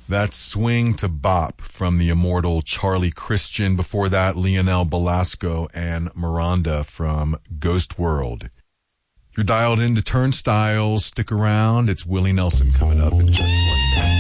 That's Swing to Bop from the immortal Charlie Christian. Before that, Lionel Belasco and Miranda from Ghost World. You're dialed into Turnstiles. Stick around. It's Willie Nelson coming up in just one.